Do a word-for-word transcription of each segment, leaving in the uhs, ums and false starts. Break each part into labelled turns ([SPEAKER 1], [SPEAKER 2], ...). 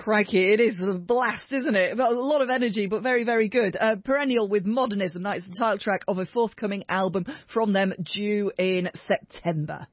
[SPEAKER 1] Crikey, it is the blast, isn't it? A lot of energy, but very, very good. Uh, Perennial with Modernism, that is the title track of a forthcoming album from them due in September.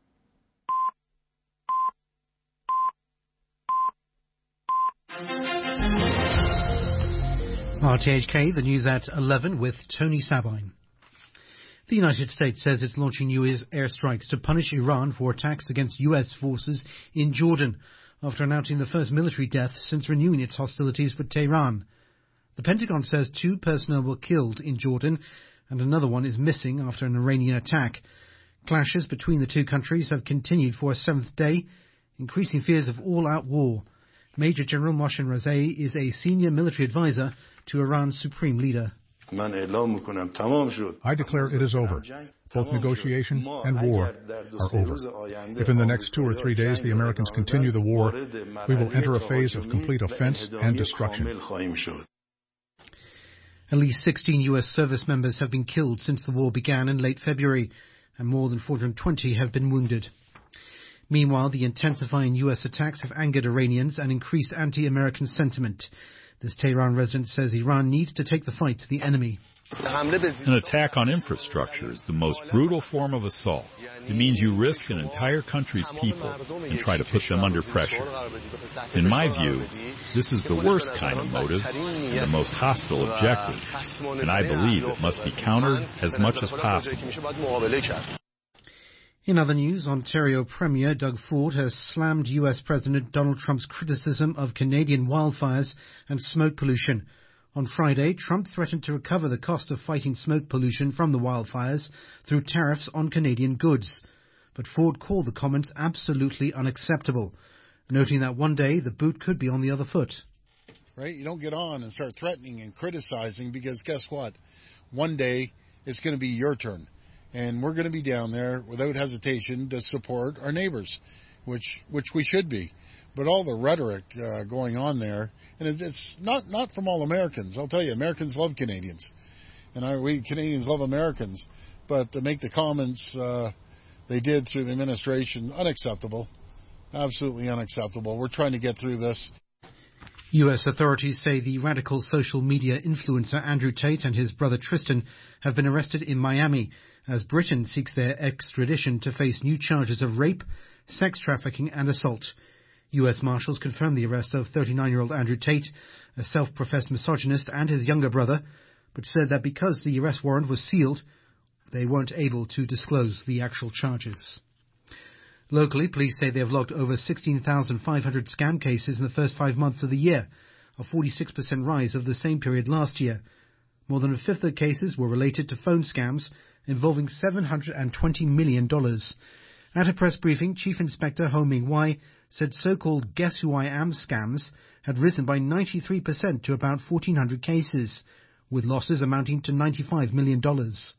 [SPEAKER 2] R T H K, the news at eleven with Tony Sabine. The United States says it's launching new airstrikes to punish Iran for attacks against U S forces in Jordan, after announcing the first military death since renewing its hostilities with Tehran. The Pentagon says two personnel were killed in Jordan and another one is missing after an Iranian attack. Clashes between the two countries have continued for a seventh day, increasing fears of all-out war. Major General Mohsen Razei is a senior military advisor to Iran's supreme leader.
[SPEAKER 3] I declare it is over. Both negotiation and war are over. If in the next two or three days the Americans continue the war, we will enter a phase of complete offense and destruction.
[SPEAKER 2] At least sixteen U S service members have been killed since the war began in late February, and more than four hundred twenty have been wounded. Meanwhile, the intensifying U S attacks have angered Iranians and increased anti-American sentiment. This Tehran resident says Iran needs to take the fight to the enemy.
[SPEAKER 4] An attack on infrastructure is the most brutal form of assault. It means you risk an entire country's people and try to put them under pressure. In my view, this is the worst kind of motive and the most hostile objective, and I believe it must be countered as much as possible.
[SPEAKER 2] In other news, Ontario Premier Doug Ford has slammed U S President Donald Trump's criticism of Canadian wildfires and smoke pollution. On Friday, Trump threatened to recover the cost of fighting smoke pollution from the wildfires through tariffs on Canadian goods. But Ford called the comments absolutely unacceptable, noting that one day the boot could be on the other foot.
[SPEAKER 5] Right? You don't get on and start threatening and criticizing because guess what? One day it's going to be your turn. And we're going to be down there without hesitation to support our neighbors, which which we should be. But all the rhetoric uh, going on there, and it's, it's not, not from all Americans. I'll tell you, Americans love Canadians. And I, we Canadians love Americans. But to make the comments uh, they did through the administration, unacceptable. Absolutely unacceptable. We're trying to get through this.
[SPEAKER 2] U S authorities say the radical social media influencer Andrew Tate and his brother Tristan have been arrested in Miami as Britain seeks their extradition to face new charges of rape, sex trafficking and assault. U S Marshals confirmed the arrest of thirty-nine-year-old Andrew Tate, a self-professed misogynist, and his younger brother, but said that because the arrest warrant was sealed, they weren't able to disclose the actual charges. Locally, police say they have logged over sixteen thousand five hundred scam cases in the first five months of the year, a forty-six percent rise over the same period last year. More than a fifth of the cases were related to phone scams involving seven hundred twenty million dollars. At a press briefing, Chief Inspector Ho Ming Wai said so-called Guess Who I Am scams had risen by ninety-three percent to about fourteen hundred cases, with losses amounting to ninety-five million dollars.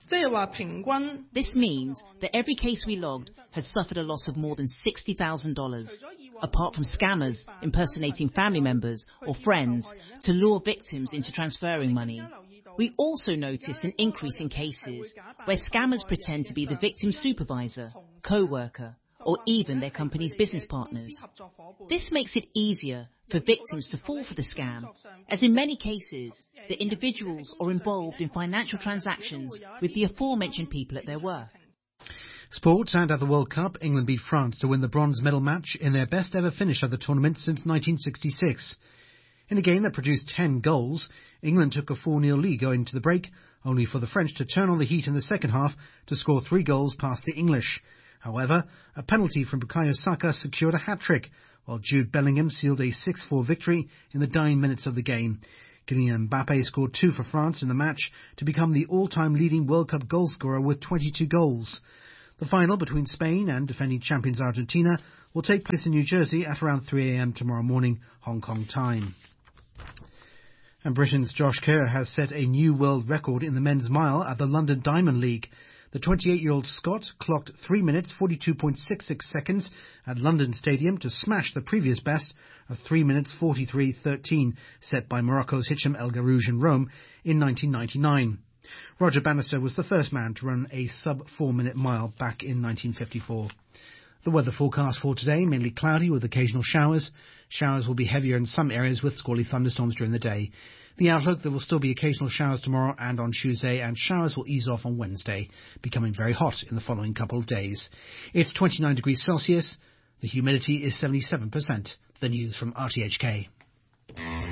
[SPEAKER 6] This means that every case we logged had suffered a loss of more than sixty thousand dollars, apart from scammers impersonating family members or friends to lure victims into transferring money. We also noticed an increase in cases where scammers pretend to be the victim's supervisor, co-worker, or even their company's business partners. This makes it easier for victims to fall for the scam, as in many cases, the individuals are involved in financial transactions with the aforementioned people at their work.
[SPEAKER 2] Sports, and at the World Cup, England beat France to win the bronze medal match in their best ever finish at the tournament since nineteen sixty-six. In a game that produced ten goals, England took a four nil lead going to the break, only for the French to turn on the heat in the second half to score three goals past the English. However, a penalty from Bukayo Saka secured a hat-trick, while Jude Bellingham sealed a six four victory in the dying minutes of the game. Kylian Mbappe scored two for France in the match to become the all-time leading World Cup goalscorer with twenty-two goals. The final between Spain and defending champions Argentina will take place in New Jersey at around three a.m. tomorrow morning, Hong Kong time. And Britain's Josh Kerr has set a new world record in the men's mile at the London Diamond League. The twenty-eight-year-old Scot clocked three minutes forty-two point six six seconds at London Stadium to smash the previous best of three minutes forty-three thirteen set by Morocco's Hicham El Garouj in Rome in nineteen ninety-nine. Roger Bannister was the first man to run a sub-four-minute mile back in nineteen fifty-four. The weather forecast for today, mainly cloudy with occasional showers. Showers will be heavier in some areas with squally thunderstorms during the day. The outlook, there will still be occasional showers tomorrow and on Tuesday, and showers will ease off on Wednesday, becoming very hot in the following couple of days. It's twenty-nine degrees Celsius. The humidity is seventy-seven percent. The news from R T H K.